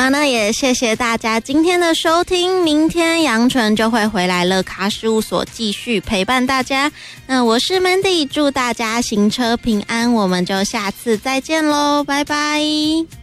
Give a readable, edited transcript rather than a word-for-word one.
好，那也谢谢大家今天的收听，明天杨纯就会回来乐咖事务所继续陪伴大家。那我是 Mandy， 祝大家行车平安，我们就下次再见咯，拜拜。